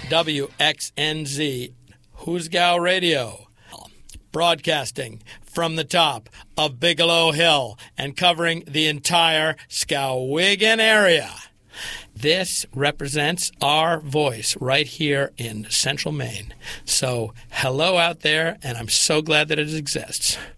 WXNZ Hoosgow Radio, broadcasting from the top of Bigelow Hill and covering the entire Skowhegan area. This represents our voice right here in central Maine. So hello out there, and I'm so glad that it exists.